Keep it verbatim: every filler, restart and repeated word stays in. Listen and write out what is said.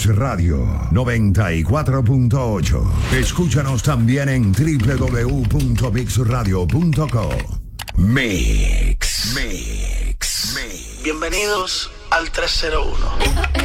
Mix Radio noventa y cuatro punto ocho. Escúchanos también en doble u doble u doble u punto mix radio punto com. Mix, Mix, Mix. Bienvenidos al trescientos uno.